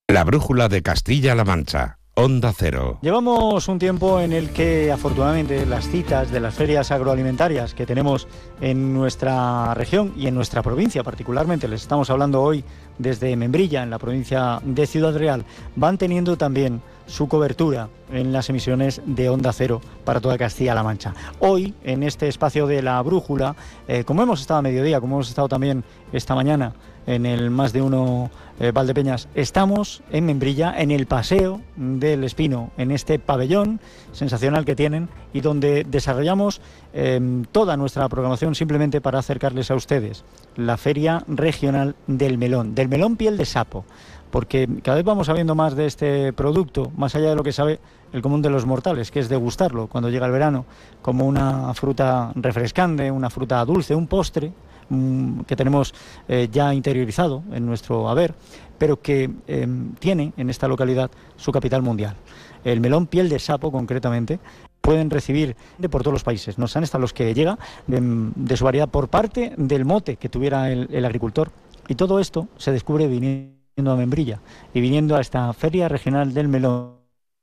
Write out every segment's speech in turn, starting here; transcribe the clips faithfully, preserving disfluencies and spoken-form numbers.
La brújula de Castilla-La Mancha. Onda Cero. Llevamos un tiempo en el que, afortunadamente, las citas de las ferias agroalimentarias que tenemos en nuestra región y en nuestra provincia particularmente, les estamos hablando hoy desde Membrilla, en la provincia de Ciudad Real, van teniendo también su cobertura en las emisiones de Onda Cero para toda Castilla-La Mancha. Hoy, en este espacio de la brújula, eh, como hemos estado a mediodía, como hemos estado también esta mañana en el Más de Uno eh, Valdepeñas, estamos en Membrilla, en el Paseo del Espino, en este pabellón sensacional que tienen y donde desarrollamos eh, toda nuestra programación simplemente para acercarles a ustedes la Feria Regional del Melón, del melón piel de sapo, porque cada vez vamos sabiendo más de este producto, más allá de lo que sabe el común de los mortales, que es degustarlo cuando llega el verano, como una fruta refrescante, una fruta dulce, un postre mmm, que tenemos eh, ya interiorizado en nuestro haber, pero que eh, tiene en esta localidad su capital mundial. El melón piel de sapo, concretamente, pueden recibir de por todos los países, no sean hasta los que llega de, de su variedad por parte del mote que tuviera el, el agricultor. Y todo esto se descubre viniendo a Membrilla y viniendo a esta Feria Regional del Melón,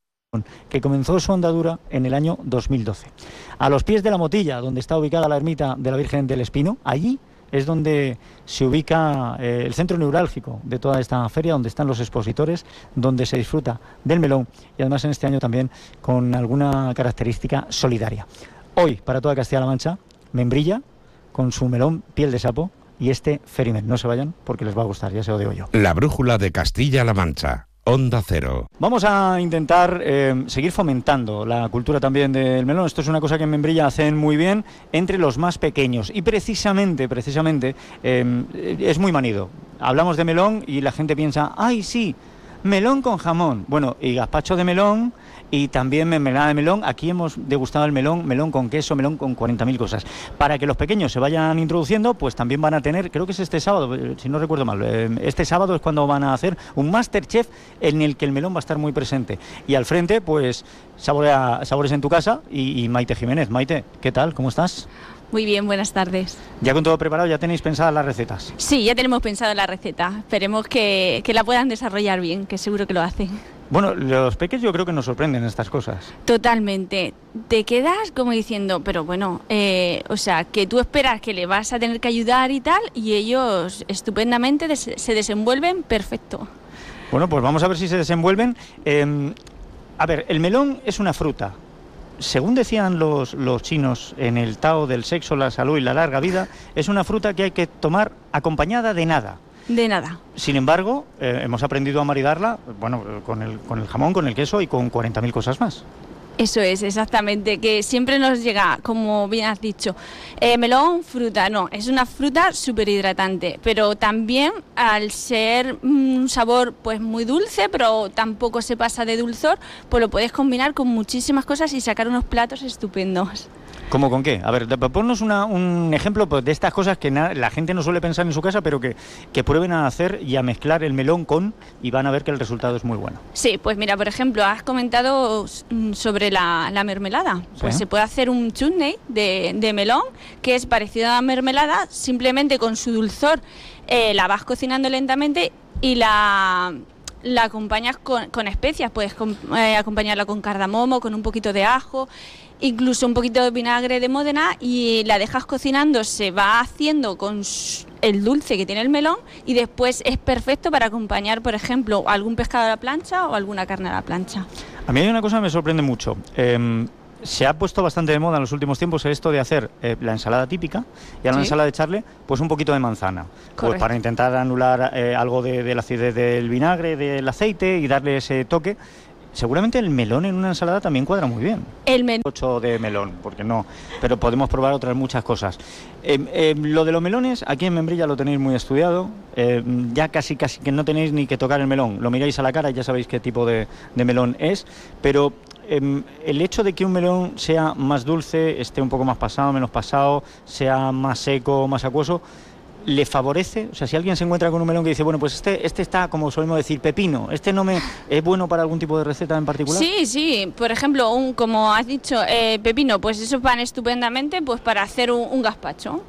que comenzó su andadura en el año dos mil doce. A los pies de la Motilla, donde está ubicada la ermita de la Virgen del Espino, allí es donde se ubica eh, el centro neurálgico de toda esta feria, donde están los expositores, donde se disfruta del melón y además en este año también con alguna característica solidaria. Hoy, para toda Castilla-La Mancha, Membrilla con su melón piel de sapo y este Ferimen. No se vayan porque les va a gustar, ya se lo digo yo. La brújula de Castilla-La Mancha. Onda Cero. Vamos a intentar eh, seguir fomentando la cultura también del melón. Esto es una cosa que en Membrilla hacen muy bien entre los más pequeños y precisamente, precisamente eh, es muy manido. Hablamos de melón y la gente piensa, ¡ay, sí! Melón con jamón. Bueno, y gazpacho de melón y también mermelada de melón. Aquí hemos degustado el melón, melón con queso, melón con cuarenta mil cosas. Para que los pequeños se vayan introduciendo, pues también van a tener, creo que es este sábado, si no recuerdo mal, este sábado es cuando van a hacer un Masterchef en el que el melón va a estar muy presente. Y al frente, pues, saborea, sabores en tu casa y, y Maite Jiménez. Maite, ¿qué tal? ¿Cómo estás? Muy bien, buenas tardes. ¿Ya con todo preparado? ¿Ya tenéis pensadas las recetas? Sí, ya tenemos pensado la receta. Esperemos que, que la puedan desarrollar bien, que seguro que lo hacen. Bueno, los peques yo creo que nos sorprenden estas cosas. Totalmente. Te quedas como diciendo, pero bueno, eh, o sea, que tú esperas que le vas a tener que ayudar y tal, y ellos estupendamente des- se desenvuelven perfecto. Bueno, pues vamos a ver si se desenvuelven. Eh, a ver, el melón es una fruta. Según decían los, los chinos en el Tao del sexo, la salud y la larga vida, es una fruta que hay que tomar acompañada de nada. De nada. Sin embargo, eh, hemos aprendido a maridarla, bueno, con el, con el jamón, con el queso y con cuarenta mil cosas más. Eso es, exactamente, que siempre nos llega, como bien has dicho, eh, melón, fruta, no, es una fruta súper hidratante, pero también al ser un sabor pues muy dulce, pero tampoco se pasa de dulzor, pues lo puedes combinar con muchísimas cosas y sacar unos platos estupendos. ¿Cómo con qué? A ver, ponnos una, un ejemplo pues, de estas cosas que na- la gente no suele pensar en su casa, pero que, que prueben a hacer y a mezclar el melón con y van a ver que el resultado es muy bueno. Sí, pues mira, por ejemplo, has comentado mm, sobre la, la mermelada. Pues ¿Sí? se puede hacer un chutney de, de melón, que es parecido a la mermelada, simplemente con su dulzor eh, la vas cocinando lentamente y la... la acompañas con, con especias, puedes com, eh, acompañarla con cardamomo, con un poquito de ajo, incluso un poquito de vinagre de Módena y la dejas cocinando, se va haciendo con el dulce que tiene el melón y después es perfecto para acompañar, por ejemplo, algún pescado a la plancha o alguna carne a la plancha. A mí hay una cosa que me sorprende mucho. Eh, se ha puesto bastante de moda en los últimos tiempos esto de hacer eh, la ensalada típica y a la Sí. ensalada echarle pues un poquito de manzana, pues Correcto. para intentar anular eh, algo de, de la acidez del vinagre, del aceite y darle ese toque. Seguramente el melón en una ensalada también cuadra muy bien. El menú. ocho de melón, porque no, pero podemos probar otras muchas cosas. Eh, eh, lo de los melones, aquí en Membrilla lo tenéis muy estudiado, eh, ya casi casi que no tenéis ni que tocar el melón, lo miráis a la cara y ya sabéis qué tipo de, de melón es, pero eh, el hecho de que un melón sea más dulce, esté un poco más pasado, menos pasado, sea más seco, más acuoso, ¿le favorece? O sea, si alguien se encuentra con un melón que dice, bueno, pues este, este está, como solemos decir, pepino, ¿este no me es bueno para algún tipo de receta en particular? Sí, sí, por ejemplo, un, como has dicho, eh, pepino, pues eso van estupendamente pues para hacer un, un gazpacho.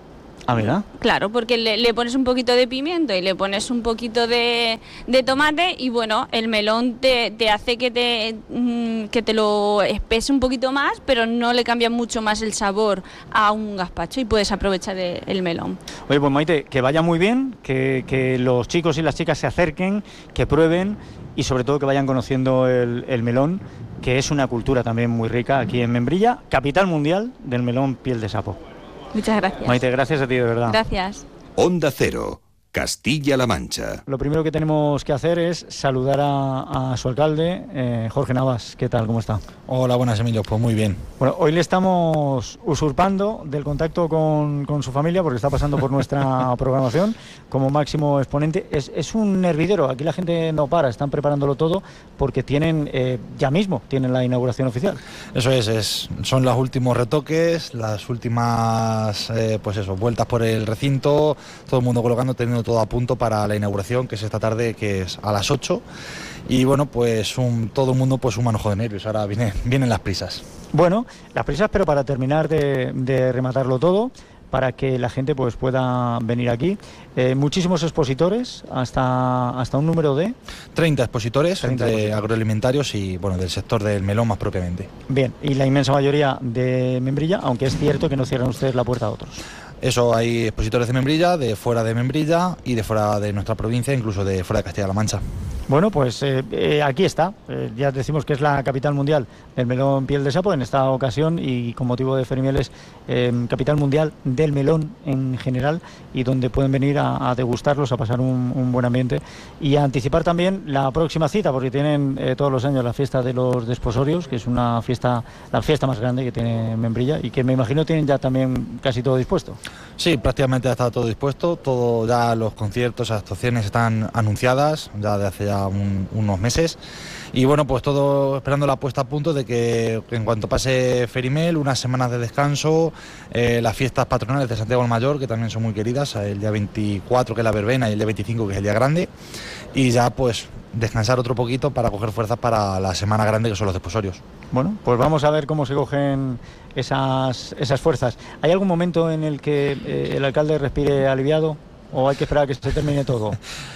Ah, ¿verdad? Claro, porque le, le pones un poquito de pimiento y le pones un poquito de, de tomate y bueno, el melón te, te hace que te, mm, que te lo espese un poquito más, pero no le cambia mucho más el sabor a un gazpacho y puedes aprovechar el, el melón. Oye, pues Maite, que vaya muy bien, que, que los chicos y las chicas se acerquen, que prueben y sobre todo que vayan conociendo el, el melón, que es una cultura también muy rica aquí en Membrilla, capital mundial del melón piel de sapo. Muchas gracias. Maite, gracias a ti, de verdad. Gracias. Onda Cero, Castilla-La Mancha. Lo primero que tenemos que hacer es saludar a, a su alcalde, eh, Jorge Navas. ¿Qué tal? ¿Cómo está? Hola, buenas, Emilio. Pues muy bien. Bueno, hoy le estamos usurpando del contacto con, con su familia porque está pasando por nuestra programación como máximo exponente. Es, es un hervidero, aquí la gente no para, están preparándolo todo porque tienen, eh, ya mismo, tienen la inauguración oficial. Eso es, es son los últimos retoques, las últimas, eh, pues eso, vueltas por el recinto, todo el mundo colocando, teniendo todo a punto para la inauguración, que es esta tarde, que es a las ocho. Y bueno, pues un, todo el mundo pues un manojo de nervios, ahora viene, vienen las prisas. Bueno, las prisas, pero para terminar de, de rematarlo todo, para que la gente pues pueda venir aquí. Eh, muchísimos expositores, hasta, hasta un número de... treinta expositores, treinta entre expositores. Agroalimentarios y bueno, del sector del melón más propiamente. Bien, y la inmensa mayoría de Membrilla, aunque es cierto que no cierran ustedes la puerta a otros. Eso, hay expositores de Membrilla, de fuera de Membrilla y de fuera de nuestra provincia, incluso de fuera de Castilla-La Mancha. Bueno, pues eh, eh, aquí está, eh, ya decimos que es la capital mundial del melón piel de sapo en esta ocasión y con motivo de Ferimieles, eh, capital mundial del melón en general y donde pueden venir a, a degustarlos, a pasar un, un buen ambiente y a anticipar también la próxima cita porque tienen eh, todos los años la fiesta de los desposorios, que es una fiesta, la fiesta más grande que tiene Membrilla y que me imagino tienen ya también casi todo dispuesto. Sí, prácticamente ya está todo dispuesto, todo ya los conciertos, las actuaciones están anunciadas ya de hace ya un, unos meses y bueno, pues todo esperando la puesta a punto de que en cuanto pase Ferimel, unas semanas de descanso, eh, las fiestas patronales de Santiago el Mayor, que también son muy queridas, el día veinticuatro que es la verbena y el día veinticinco que es el día grande y ya pues descansar otro poquito para coger fuerzas para la semana grande que son los desposorios. Bueno, pues vamos a ver cómo se cogen esas, esas fuerzas. ¿Hay algún momento en el que eh, el alcalde respire aliviado o hay que esperar a que se termine todo?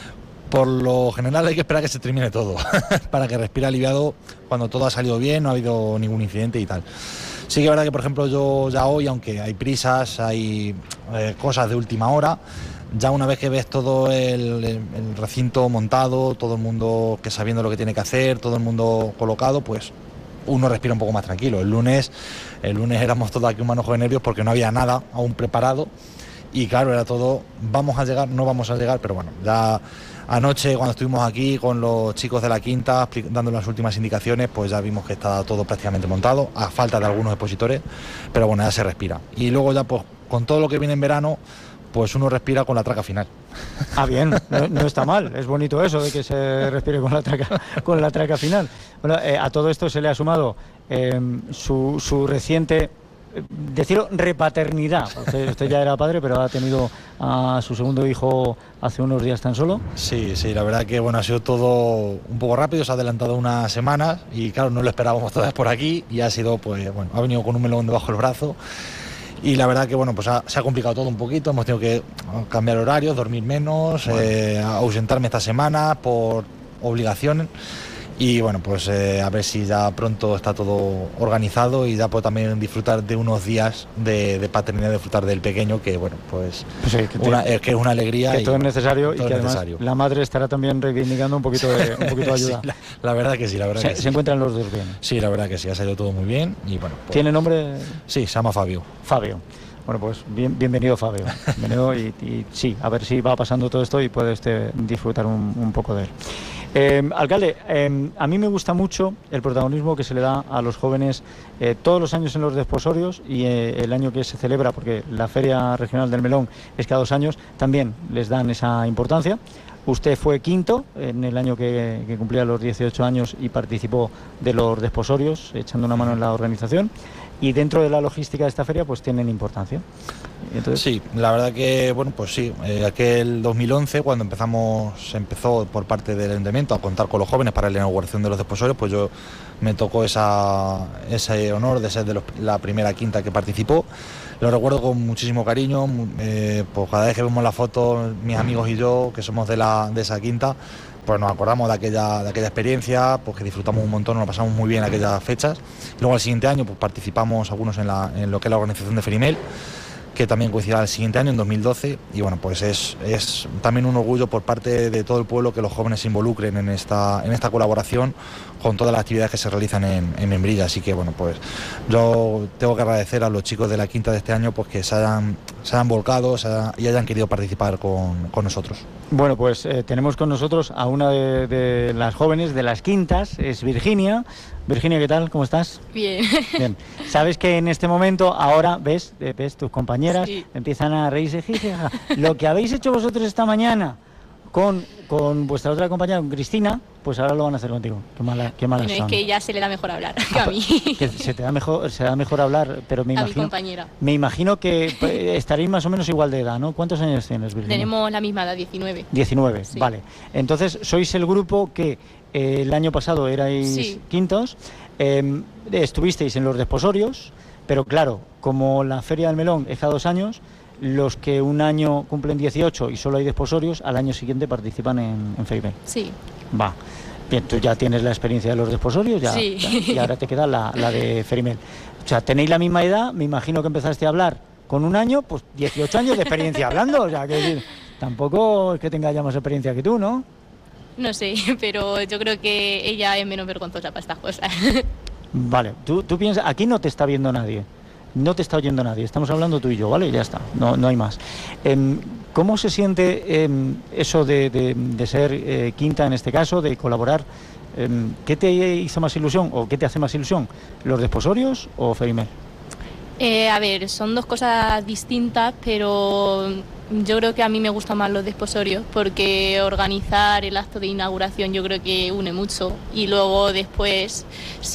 Por lo general hay que esperar a que se termine todo para que respire aliviado cuando todo ha salido bien, no ha habido ningún incidente y tal. Sí que es verdad que, por ejemplo, yo ya hoy, aunque hay prisas, hay eh, cosas de última hora, ya una vez que ves todo el, el, el recinto montado, todo el mundo que sabiendo lo que tiene que hacer, todo el mundo colocado, pues uno respira un poco más tranquilo. El lunes, el lunes éramos todos aquí un manojo de nervios porque no había nada aún preparado y claro, era todo, vamos a llegar, no vamos a llegar, pero bueno, ya anoche cuando estuvimos aquí con los chicos de la quinta dando las últimas indicaciones, pues ya vimos que está todo prácticamente montado, a falta de algunos expositores, pero bueno, ya se respira. Y luego ya pues con todo lo que viene en verano, pues uno respira con la traca final. Ah, bien, no, no está mal, es bonito eso de que se respire con la traca, con la traca final. Bueno, eh, a todo esto se le ha sumado eh, su, su reciente, eh, decirlo, repaternidad. Usted, usted ya era padre, pero ha tenido a su segundo hijo hace unos días tan solo. Sí, sí, la verdad que bueno, ha sido todo un poco rápido, se ha adelantado unas semanas y claro, no lo esperábamos todas por aquí y ha sido, pues bueno, ha venido con un melón debajo del brazo. Y la verdad que bueno, pues ha, se ha complicado todo un poquito, hemos tenido que cambiar horarios, dormir menos, bueno. eh, ausentarme esta semana por obligación y bueno, pues eh, a ver si ya pronto está todo organizado y ya puedo también disfrutar de unos días de, de paternidad, disfrutar del pequeño, que bueno, pues, pues sí, que, te, una, eh, que es una alegría. Que todo y, es necesario todo y que además necesario. La madre estará también reivindicando un poquito de, un poquito de ayuda. Sí, la, la verdad que sí, la verdad se, que sí. Se encuentran los dos bien. Sí, la verdad que sí, ha salido todo muy bien y bueno. Pues, ¿tiene nombre? Sí, se llama Fabio. Fabio. Bueno, pues bien, bienvenido Fabio. Bienvenido y, y sí, a ver si va pasando todo esto y puede usted disfrutar un, un poco de él. Eh, alcalde, eh, a mí me gusta mucho el protagonismo que se le da a los jóvenes eh, todos los años en los desposorios y eh, el año que se celebra, porque la Feria Regional del Melón es cada dos años, también les dan esa importancia. Usted fue quinto en el año que, que cumplía los dieciocho años y participó de los desposorios, echando una mano en la organización. Y dentro de la logística de esta feria, pues tienen importancia. Entonces... Sí, la verdad que, bueno, pues sí, eh, aquel dos mil once, cuando empezamos, se empezó por parte del Ayuntamiento a contar con los jóvenes para la inauguración de los desposorios, pues yo me tocó esa, ese honor de ser de los, la primera quinta que participó. lo recuerdo con muchísimo cariño, eh, pues cada vez que vemos la foto, mis amigos y yo, que somos de, la, de esa quinta, pues nos acordamos de aquella, de aquella experiencia, pues que disfrutamos un montón, nos pasamos muy bien aquellas fechas. Luego al siguiente año pues participamos algunos en, la, en lo que es la organización de Ferimel, que también coincidirá el siguiente año, en dos mil doce, y bueno, pues es, es también un orgullo por parte de todo el pueblo que los jóvenes se involucren en esta, en esta colaboración con todas las actividades que se realizan en, en Membrilla. Así que bueno, pues yo tengo que agradecer a los chicos de la quinta de este año pues que se hayan, se hayan volcado se hayan, y hayan querido participar con, con nosotros. Bueno, pues eh, tenemos con nosotros a una de, de las jóvenes de las quintas, es Virginia. Virginia, ¿qué tal? ¿Cómo estás? Bien. Bien. Sabes que en este momento, ahora, ves, eh, ves tus compañeras, sí. empiezan a reírse. Jija, lo que habéis hecho vosotros esta mañana con, con vuestra otra compañera, con Cristina, pues ahora lo van a hacer contigo. Qué mala, qué malas bueno, son. es que ella se le da mejor hablar que a mí. Que se te da mejor, se da mejor hablar, pero me a imagino. mi compañera. Me imagino que eh, estaréis más o menos igual de edad, ¿no? ¿Cuántos años tienes, Virginia? Tenemos la misma edad, diecinueve. diecinueve, sí. Vale. Entonces, sois el grupo que eh, el año pasado erais sí. quintos, eh, estuvisteis en los desposorios, pero claro, como la Feria del Melón es cada dos años, los que un año cumplen dieciocho y solo hay desposorios, al año siguiente participan en, en Ferimel. Sí. Va. Bien, tú ya tienes la experiencia de los desposorios, ya, sí. ya, y ahora te queda la, la de Ferimel. O sea, tenéis la misma edad, me imagino que empezaste a hablar con un año, pues dieciocho años de experiencia hablando, o sea, que decir, tampoco es que tenga ya más experiencia que tú, ¿no? No sé, pero yo creo que ella es menos vergonzosa para estas cosas. Vale, tú, tú piensas, aquí no te está viendo nadie, no te está oyendo nadie, estamos hablando tú y yo, ¿vale? Ya está, no, no hay más. Eh, ¿Cómo se siente eh, eso de, de, de ser eh, quinta en este caso, de colaborar? Eh, ¿Qué te hizo más ilusión o qué te hace más ilusión? ¿Los desposorios o Ferimel? Eh, a ver, son dos cosas distintas, pero yo creo que a mí me gustan más los desposorios porque organizar el acto de inauguración yo creo que une mucho y luego después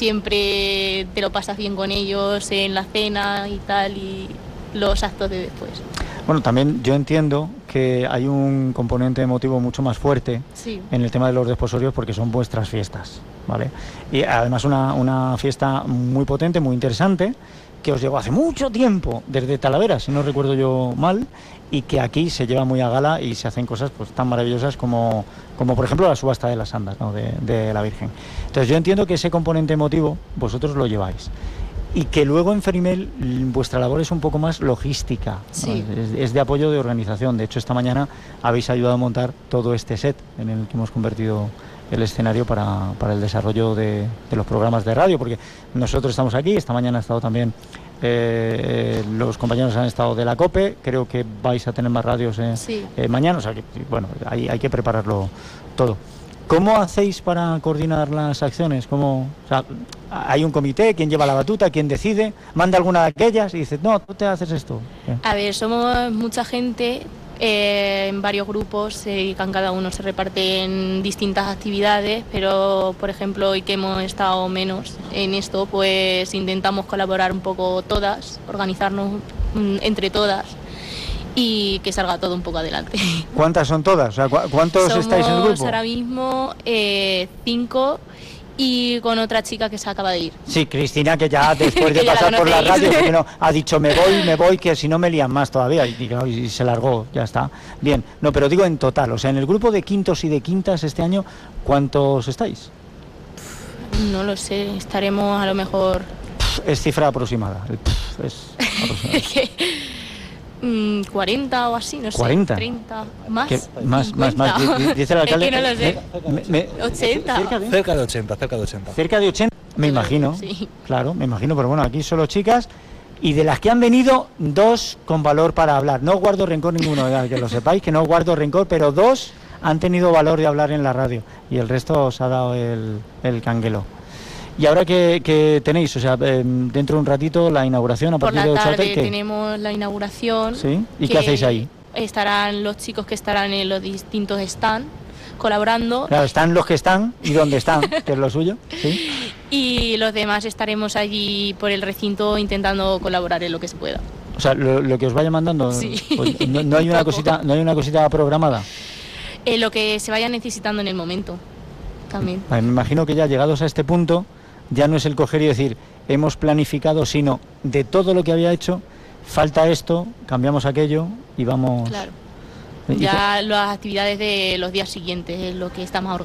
siempre te lo pasas bien con ellos en la cena y tal y los actos de después. Bueno, también yo entiendo que hay un componente emotivo mucho más fuerte sí. en el tema de los desposorios porque son vuestras fiestas, ¿vale? Y además una, una fiesta muy potente, muy interesante, que os llegó hace mucho tiempo, desde Talavera, si no recuerdo yo mal, y que aquí se lleva muy a gala y se hacen cosas pues tan maravillosas como, como por ejemplo la subasta de las andas, ¿no? de, de la Virgen. Entonces yo entiendo que ese componente emotivo vosotros lo lleváis. Y que luego en Ferimel vuestra labor es un poco más logística, sí. ¿no? es, es de apoyo de organización. De hecho, esta mañana habéis ayudado a montar todo este set en el que hemos convertido el escenario para, para el desarrollo de, de los programas de radio, porque nosotros estamos aquí, esta mañana ha estado también, eh, los compañeros han estado de la COPE, creo que vais a tener más radios eh, sí. eh, mañana, o sea que, bueno, hay, hay que prepararlo todo. ¿Cómo hacéis para coordinar las acciones? ¿Cómo, o sea, hay un comité, quién lleva la batuta, quién decide, manda alguna de aquellas y dice, no, tú te haces esto? ¿Qué? A ver, somos mucha gente, eh, en varios grupos, eh, cada uno se reparte en distintas actividades, pero por ejemplo hoy que hemos estado menos en esto, pues intentamos colaborar un poco todas, organizarnos mm, entre todas y que salga todo un poco adelante. ¿Cuántas son todas? O sea, ¿cu ¿cuántos Somos estáis en el grupo? ahora mismo eh, cinco y con otra chica que se acaba de ir. Sí, Cristina, que ya después de Que ya la pasar por la conocéis. radio, que no, ha dicho me voy, me voy, que si no me lían más todavía, y, y, y se largó, ya está. Bien, no, pero digo en total, o sea, en el grupo de quintos y de quintas este año, ¿cuántos estáis? No lo sé, estaremos a lo mejor... Es cifra aproximada, el pff es aproximada. Mm, cuarenta o así, no sé. ¿cuarenta? treinta, más. ¿Qué? Más, más, más. cincuenta. Dice el alcalde. Es que no lo sé. Me, me, ochenta. Cerca de, Cerca de ochenta, cerca de ochenta. cerca de ochenta, me imagino. Sí. Claro, me imagino, pero bueno, aquí solo chicas. Y de las que han venido, dos con valor para hablar. No guardo rencor ninguno, ya, que lo sepáis, que no guardo rencor, pero dos han tenido valor de hablar en la radio. Y el resto os ha dado el, el canguelo. ¿Y ahora qué, qué tenéis? O sea, eh, dentro de un ratito la inauguración a Por partir la de ocho tarde ¿qué? tenemos la inauguración. ¿Sí? ¿Y que qué hacéis ahí? Estarán los chicos que estarán en los distintos stands colaborando. Claro, están los que están y dónde están, que es lo suyo. ¿Sí? Y los demás estaremos allí por el recinto intentando colaborar en lo que se pueda. O sea, lo, lo que os vaya mandando, Sí. pues, no, no hay una Un poco. cosita, no hay una cosita programada. Eh, lo que se vaya necesitando en el momento también. Vale, me imagino que ya llegados a este punto, ya no es el coger y decir, hemos planificado, sino de todo lo que había hecho, falta esto, cambiamos aquello y vamos... Claro. Ya las actividades de los días siguientes es lo que está más organizado.